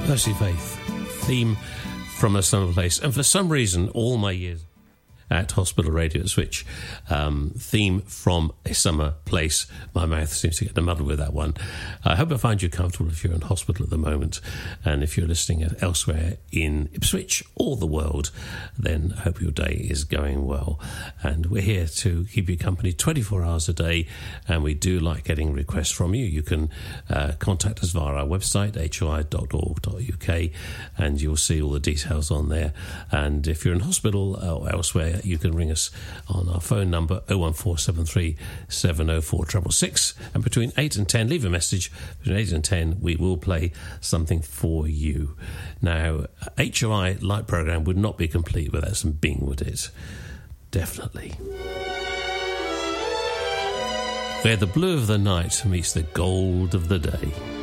Mercy Faith, theme from A Summer Place. And for some reason, all my years at Hospital Radio Switch, theme from A Summer Place. My mouth seems to get muddled with that one. I hope I find you comfortable if you're in hospital at the moment, and if you're listening elsewhere in Ipswich or the world, then I hope your day is going well. And we're here to keep you company 24 hours a day, and we do like getting requests from you. You can contact us via our website, hoi.org.uk, and you'll see all the details on there. And if you're in hospital or elsewhere, you can ring us on our phone number 01473 704 666, and between 8 and 10, leave a message. Between 8 and 10, we will play something for you. Now, HOI Light Programme would not be complete without some Bing, would it? Definitely. Where the blue of the night meets the gold of the day.